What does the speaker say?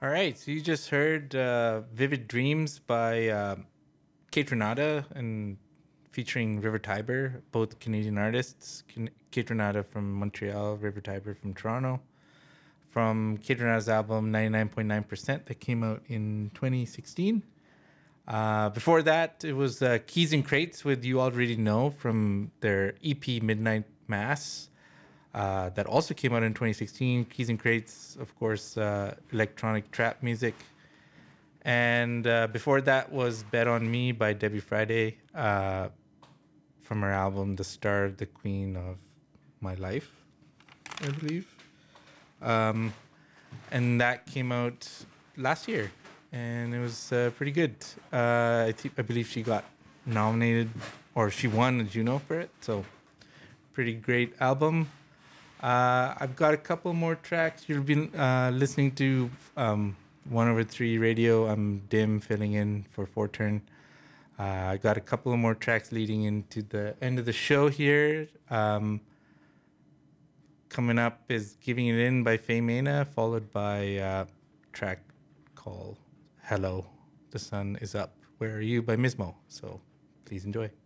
All right, so you just heard "Vivid Dreams" by Kate Renata and featuring River Tiber, both Canadian artists. Kate Renata from Montreal, River Tiber from Toronto. From Kate Renata's album 99.9% that came out in 2016. Before that, it was Keys and Crates with You Already Know from their EP Midnight Mass that also came out in 2016. Keys and Crates, of course, electronic trap music. And before that was Bet on Me by Debbie Friday from her album The Star, the Queen of My Life, I believe. And that came out last year, and it was pretty good. I believe she got nominated, or she won a Juno for it, so pretty great album. I've got a couple more tracks. You've been listening to 1/3 Radio. I'm Dim filling in for Forturn. I got a couple of more tracks leading into the end of the show here. Coming up is Giving It In by Faye Mena, followed by a track called Hello, the Sun Is Up. Where Are You by Mismo. So please enjoy.